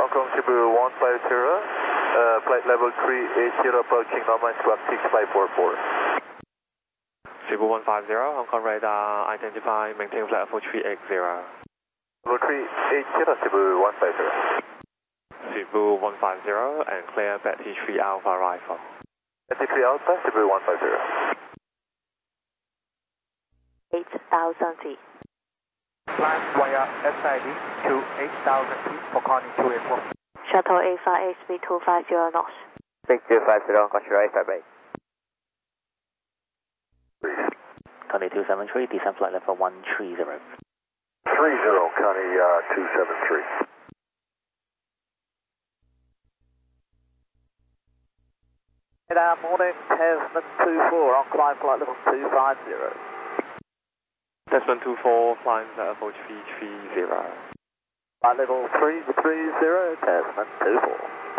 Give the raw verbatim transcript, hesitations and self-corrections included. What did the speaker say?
Hong Kong Cebu one five zero, uh, flight level three eight zero, approaching normal squawk six five four four. Cebu one five zero, Hong Kong radar, identify, maintain flight level three eight zero. Level three eight zero, Cebu one five zero. Cebu one five zero, and clear Betty three Alpha Rifle. Betty three Alpha, Cebu one five zero. eight thousand feet. Climb via S I D to eight thousand feet for Connie two eight four. Shuttle A five H B two five zero knots. Big two five zero, Contour A five eight. Connie two seven three, descent flight level one three zero. three zero, Connie uh, two seven three. Radar morning, Tasman two four, on climb flight level two five zero. Desmond two four, flying flight level three three zero. Flight level three three zero, Tasman two four.